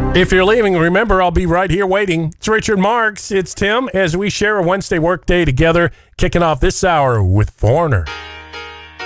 If you're leaving, remember, I'll be right here waiting. It's Richard Marks. It's Tim as we share a Wednesday workday together, kicking off this hour with Foreigner.